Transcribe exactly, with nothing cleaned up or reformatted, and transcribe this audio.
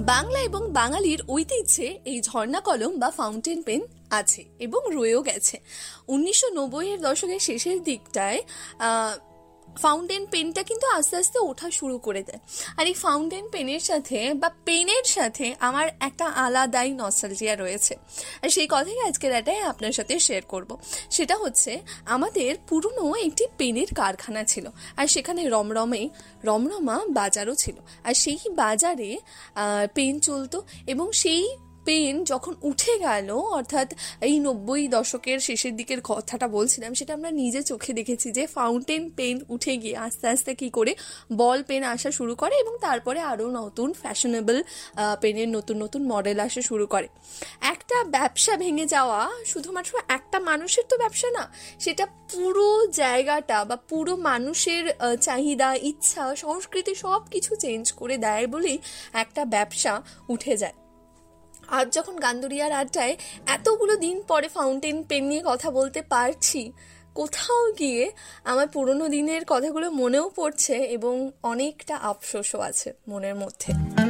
বাংলা এবং বাঙালির ঐতিহ্যে এই ঝর্ণা কলম বা ফাউন্টেন পেন আছে এবং রয়েও গেছে। উনিশশো নব্বই এর দশকের শেষের দিকটায় আহ ফাউন্টেন পেনটা কিন্তু আস্তে আস্তে ওঠা শুরু করে দেয়। আর এই ফাউন্টেন পেনের সাথে বা পেনের সাথে আমার একটা আলাদাই নস্টালজিয়া রয়েছে, আর সেই কথাই আজকের এটাই আপনার সাথে শেয়ার করব। সেটা হচ্ছে, আমাদের পুরনো একটি পেনের কারখানা ছিল, আর সেখানে রমরমে রমরমা বাজারও ছিল। আর সেই বাজারে পেন চলতো, এবং সেই পেন যখন উঠে গেল, অর্থাৎ এই নব্বই দশকের শেষের দিকের কথাটা বলছিলাম, সেটা আমরা নিজে চোখে দেখেছি যে ফাউন্টেন পেন উঠে গিয়ে আস্তে আস্তে কি করে বল পেন আসা শুরু করে, এবং তারপরে আরও নতুন ফ্যাশনেবল পেনের নতুন নতুন মডেল আসা শুরু করে। একটা ব্যবসা ভেঙে যাওয়া শুধুমাত্র একটা মানুষের তো ব্যবসা না, সেটা পুরো জায়গাটা বা পুরো মানুষের চাহিদা, ইচ্ছা, সংস্কৃতি সব কিছু চেঞ্জ করে দেয় বলেই একটা ব্যবসা উঠে যায়। আজ যখন গান্দুরিয়ার আড্ডায় এতগুলো দিন পরে ফাউন্টেন পেন নিয়ে কথা বলতে পারছি, কোথাও গিয়ে আমার পুরোনো দিনের কথাগুলো মনেও পড়ছে এবং অনেকটা আফসোসও আছে মনের মধ্যে।